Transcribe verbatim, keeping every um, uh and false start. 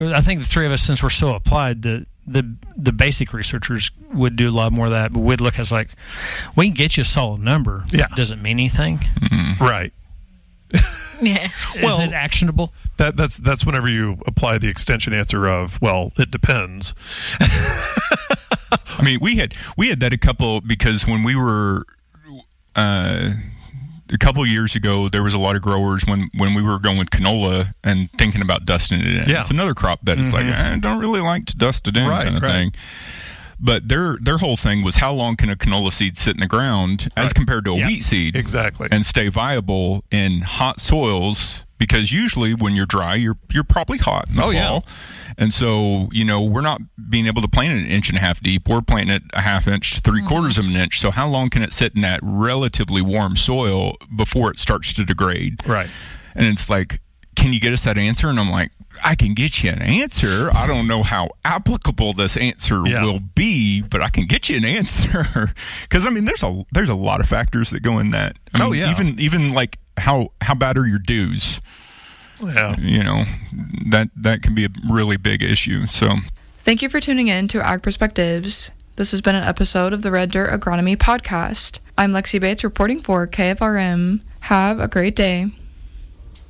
I think the three of us, since we're so applied, the the the basic researchers would do a lot more of that, but we'd look as like, we can get you a solid number. Yeah. It doesn't mean anything. Mm-hmm. Right. Yeah. Is Well, it actionable? That that's that's whenever you apply the extension answer of, well, it depends. I mean, we had we had that a couple because when we were uh, a couple years ago, there was a lot of growers when, when we were going with canola and thinking about dusting it in. Yeah. It's another crop that is Mm-hmm. like, I don't really like to dust it in Right, kind of right. thing. But their their whole thing was how long can a canola seed sit in the ground as Right. compared to a Yeah. wheat seed Exactly. and stay viable in hot soils, because usually when you're dry, you're you're probably hot in the Oh, yeah. fall. And so, you know, we're not being able to plant it an inch and a half deep. We're planting it a half inch to three quarters of an inch. So how long can it sit in that relatively warm soil before it starts to degrade? Right. And it's like, can you get us that answer? And I'm like, I can get you an answer. I don't know how applicable this answer Yeah. will be, but I can get you an answer. Because I mean, there's a there's a lot of factors that go in that. I Oh, mean, yeah. Even even like how how bad are your dews? Yeah. You know, that that can be a really big issue. So. Thank you for tuning in to Ag Perspectives. This has been an episode of the Red Dirt Agronomy Podcast. I'm Lexi Bates reporting for K F R M. Have a great day.